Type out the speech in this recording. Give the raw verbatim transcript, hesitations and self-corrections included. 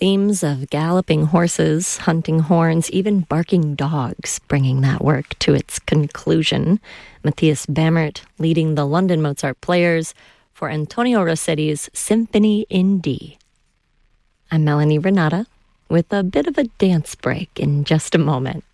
themes of galloping horses, hunting horns, even barking dogs, bringing that work to its conclusion. Matthias Bamert leading the London Mozart Players for Antonio Rossetti's Symphony in D. I'm Melanie Renata with a bit of a dance break in just a moment.